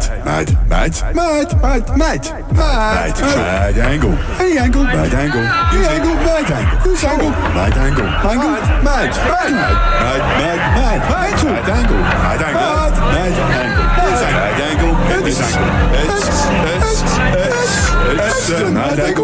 Mate. Angle. Hey, angle. Mate, angle. You angle. Mate, angle. Who's angle? Mate, angle. Angle. Mate. Angle. Mate, angle. It's angle.